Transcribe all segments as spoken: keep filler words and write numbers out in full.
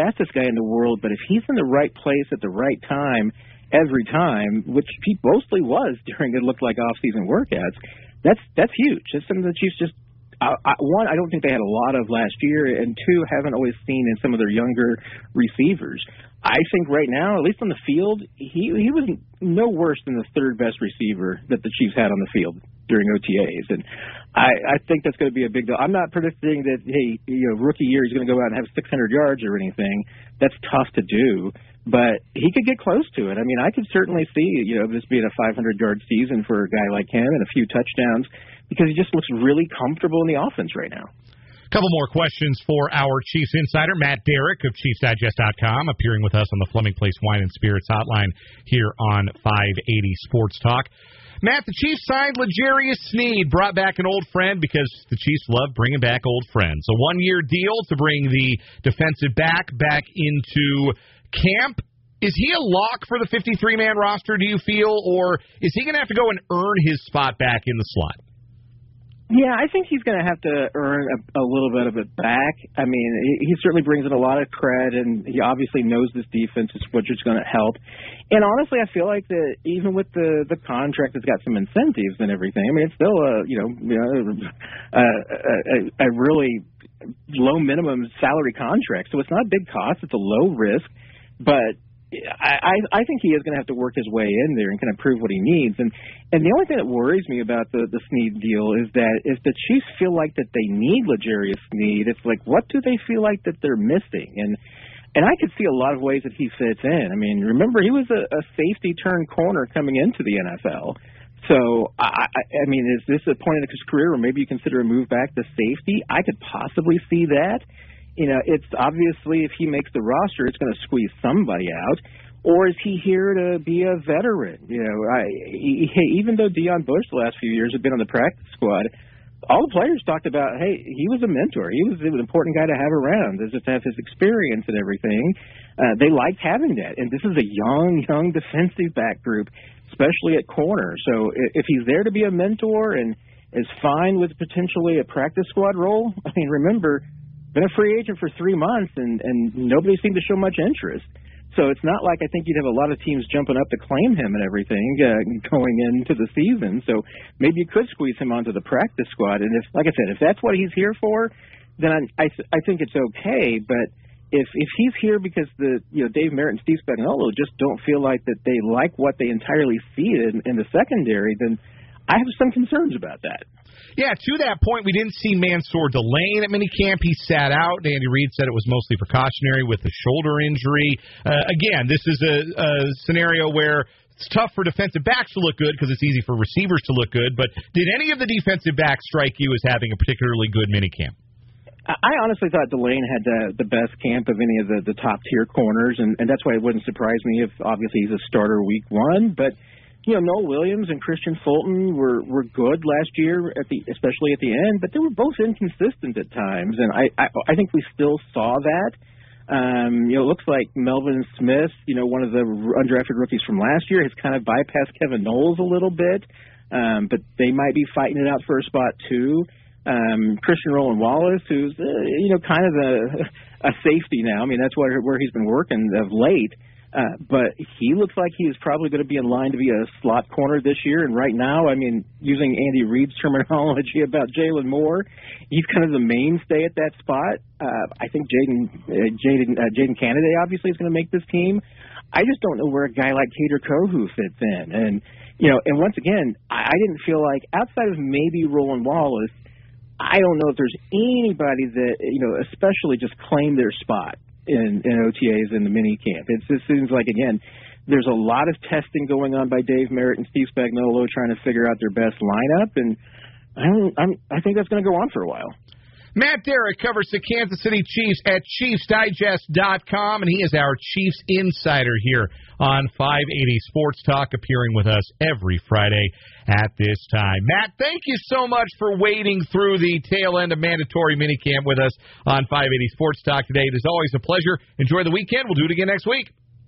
fastest guy in the world, but if he's in the right place at the right time every time, which he mostly was during it looked like off-season workouts, that's that's huge. That's something the Chiefs just I, I, one, I don't think they had a lot of last year, and two, haven't always seen in some of their younger receivers. I think right now, at least on the field, he he was no worse than the third best receiver that the Chiefs had on the field during O T As, and I, I think that's going to be a big deal. I'm not predicting that, hey, you know, rookie year he's going to go out and have six hundred yards or anything. That's tough to do, but he could get close to it. I mean, I could certainly see, you know, this being a five hundred yard season for a guy like him and a few touchdowns because he just looks really comfortable in the offense right now. Couple more questions for our Chiefs insider, Matt Derrick of Chiefs Digest dot com, appearing with us on the Fleming Place Wine and Spirits hotline here on five eighty Sports Talk. Matt, the Chiefs signed L'Jarius Sneed, brought back an old friend because the Chiefs love bringing back old friends. A one-year deal to bring the defensive back back into camp. Is he a lock for the fifty-three man roster, do you feel, or is he going to have to go and earn his spot back in the slot? Yeah, I think he's going to have to earn a, a little bit of it back. I mean, he, he certainly brings in a lot of cred, and he obviously knows this defense is which is going to help. And honestly, I feel like that even with the, the contract, it's got some incentives and everything. I mean, it's still a you know, you know a, a, a really low minimum salary contract, so it's not a big cost. It's a low risk, but I, I think he is going to have to work his way in there and kind of prove what he needs. And and the only thing that worries me about the, the Sneed deal is that if the Chiefs feel like that they need L'Jarius Sneed, it's like, what do they feel like that they're missing? And and I could see a lot of ways that he fits in. I mean, remember, he was a, a safety turn corner coming into the N F L. So, I, I mean, is this a point in his career where maybe you consider a move back to safety? I could possibly see that. You know, it's obviously if he makes the roster, it's going to squeeze somebody out. Or is he here to be a veteran? You know, I, he, even though Deon Bush the last few years have been on the practice squad, all the players talked about, hey, he was a mentor. He was an important guy to have around, just to have his experience and everything. Uh, they liked having that. And this is a young, young defensive back group, especially at corner. So if he's there to be a mentor and is fine with potentially a practice squad role, I mean, remember, been a free agent for three months, and, and nobody seemed to show much interest. So it's not like I think you'd have a lot of teams jumping up to claim him and everything uh, going into the season. So maybe you could squeeze him onto the practice squad. And if, like I said, if that's what he's here for, then I, I, I think it's okay. But if if he's here because the you know Dave Merritt and Steve Spagnuolo just don't feel like that they like what they entirely see in, in the secondary, then I have some concerns about that. Yeah, to that point, we didn't see Mansour Delane at minicamp. He sat out. Andy Reid said it was mostly precautionary with a shoulder injury. Uh, again, this is a, a scenario where it's tough for defensive backs to look good because it's easy for receivers to look good. But did any of the defensive backs strike you as having a particularly good minicamp? I honestly thought Delane had the, the best camp of any of the, the top-tier corners, and, and that's why it wouldn't surprise me if, obviously, he's a starter week one. But you know, Noel Williams and Christian Fulton were, were good last year, at the especially at the end, but they were both inconsistent at times, and I, I, I think we still saw that. Um, you know, it looks like Melvin Smith, you know, one of the undrafted rookies from last year, has kind of bypassed Kevin Knowles a little bit, um, but they might be fighting it out for a spot too. Um, Christian Roland Wallace, who's, uh, you know, kind of a, a safety now. I mean, that's where, where he's been working of late. Uh, but he looks like he is probably going to be in line to be a slot corner this year. And right now, I mean, using Andy Reid's terminology about Jalen Moore, he's kind of the mainstay at that spot. Uh, I think Jaden uh, Jaden uh, Jaden Kennedy obviously is going to make this team. I just don't know where a guy like Kader Kohou fits in. And, you know, and once again, I, I didn't feel like outside of maybe Roland Wallace, I don't know if there's anybody that, you know, especially just claimed their spot in, in O T As in the mini camp. It just seems like, again, there's a lot of testing going on by Dave Merritt and Steve Spagnuolo trying to figure out their best lineup, and I don't, I'm, I think that's going to go on for a while. Matt Derrick covers the Kansas City Chiefs at Chiefs Digest dot com, and he is our Chiefs insider here on five eighty Sports Talk, appearing with us every Friday at this time. Matt, thank you so much for wading through the tail end of mandatory minicamp with us on five eighty Sports Talk today. It is always a pleasure. Enjoy the weekend. We'll do it again next week.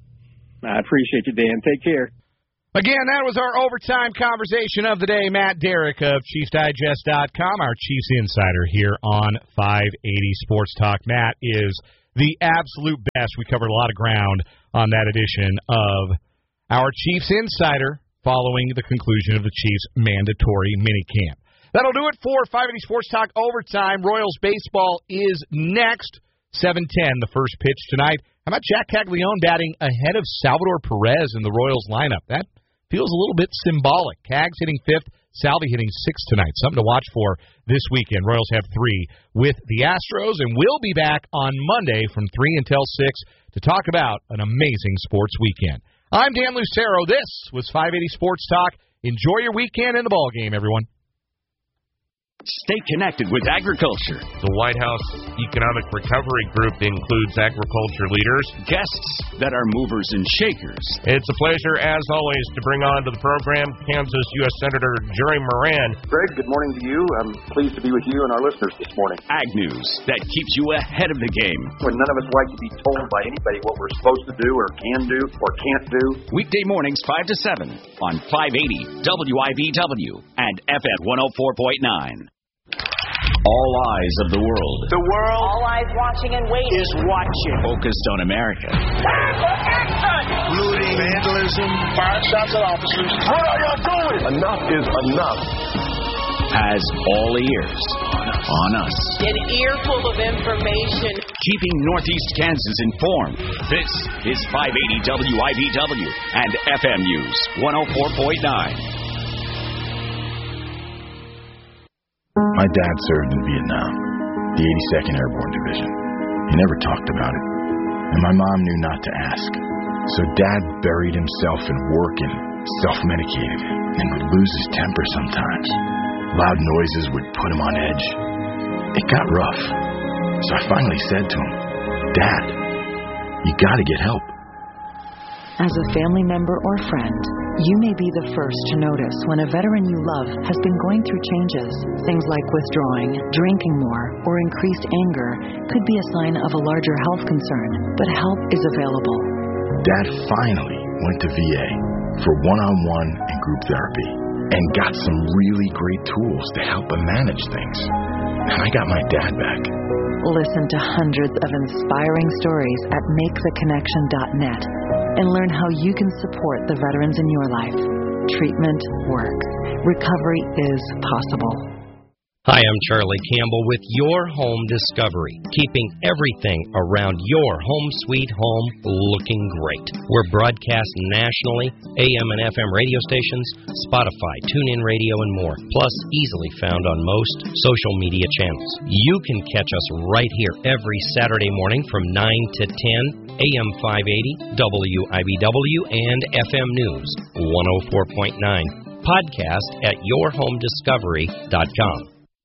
I appreciate you, Dan. Take care. Again, that was our overtime conversation of the day. Matt Derrick of Chiefs Digest dot com, our Chiefs insider here on five eighty Sports Talk. Matt is the absolute best. We covered a lot of ground on that edition of our Chiefs Insider following the conclusion of the Chiefs' mandatory minicamp. That'll do it for five eighty Sports Talk Overtime. Royals baseball is next. seven ten, the first pitch tonight. How about Jack Caglione batting ahead of Salvador Perez in the Royals lineup? That feels a little bit symbolic. Cags hitting fifth, Salvi hitting sixth tonight. Something to watch for this weekend. Royals have three with the Astros, and we'll be back on Monday from three until six to talk about an amazing sports weekend. I'm Dan Lucero. This was five eighty Sports Talk. Enjoy your weekend in the ballgame, everyone. Stay connected with agriculture. The White House Economic Recovery Group includes agriculture leaders, guests that are movers and shakers. It's a pleasure, as always, to bring on to the program Kansas U S Senator Jerry Moran. Greg, good morning to you. I'm pleased to be with you and our listeners this morning. Ag news that keeps you ahead of the game. When none of us like to be told by anybody what we're supposed to do or can do or can't do. Weekday mornings five to seven on five eighty W I B W and F M one oh four point nine. All eyes of the world. The world. All eyes watching and waiting. Is watching. Focused on America. Looting, vandalism, firing shots at officers. What are y'all doing? Enough is enough. Has all ears on us. On us. An earful of information. Keeping Northeast Kansas informed. This is five eighty W I B W and F M News one oh four point nine. My dad served in Vietnam, the eighty-second Airborne Division. He never talked about it, and my mom knew not to ask. So Dad buried himself in work and self-medicated and would lose his temper sometimes. Loud noises would put him on edge. It got rough, so I finally said to him, Dad, you gotta get help. As a family member or friend, you may be the first to notice when a veteran you love has been going through changes. Things like withdrawing, drinking more, or increased anger could be a sign of a larger health concern, but help is available. Dad finally went to V A for one-on-one and group therapy and got some really great tools to help him manage things. And I got my dad back. Listen to hundreds of inspiring stories at make the connection dot net and learn how you can support the veterans in your life. Treatment works. Recovery is possible. Hi, I'm Charlie Campbell with Your Home Discovery, keeping everything around your home sweet home looking great. We're broadcast nationally, A M and F M radio stations, Spotify, TuneIn Radio, and more, plus easily found on most social media channels. You can catch us right here every Saturday morning from nine to ten, A M five eighty, W I B W, and F M News one oh four point nine. Podcast at your home discovery dot com.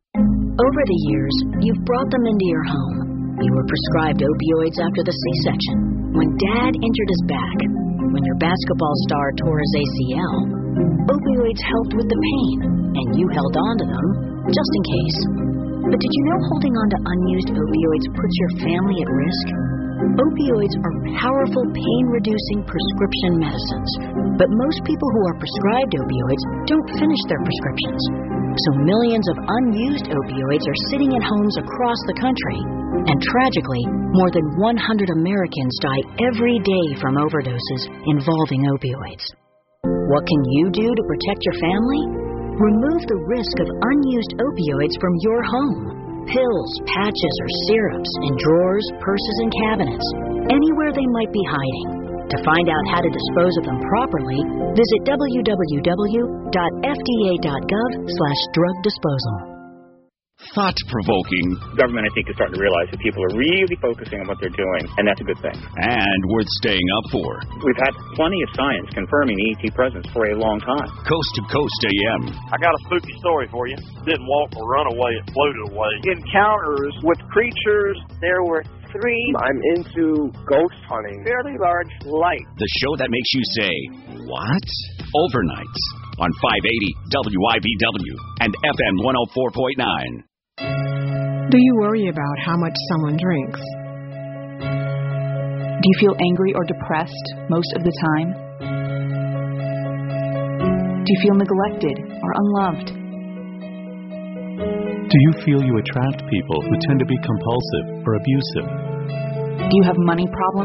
Over the years, you've brought them into your home. You were prescribed opioids after the C-section, when Dad injured his back, when your basketball star tore his A C L. Opioids helped with the pain, and you held on to them just in case. But did you know holding on to unused opioids puts your family at risk? Opioids are powerful pain-reducing prescription medicines, but most people who are prescribed opioids don't finish their prescriptions. So millions of unused opioids are sitting in homes across the country, and tragically, more than one hundred Americans die every day from overdoses involving opioids. What can you do to protect your family? Remove the risk of unused opioids from your home. Pills, patches, or syrups in drawers, purses, and cabinets, anywhere they might be hiding. To find out how to dispose of them properly, visit w w w dot f d a dot gov slash drug disposal. Thought-provoking. Government, I think, is starting to realize that people are really focusing on what they're doing, and that's a good thing. And worth staying up for. We've had plenty of science confirming the E T presence for a long time. Coast to Coast A M. I got a spooky story for you. Didn't walk or run away, it floated away. Encounters with creatures, there were three. I'm into ghost hunting. Fairly large light. The show that makes you say, what? Overnights on five eighty W I B W and F M one oh four point nine. Do you worry about how much someone drinks? Do you feel angry or depressed most of the time? Do you feel neglected or unloved? Do you feel you attract people who tend to be compulsive or abusive? Do you have money problems?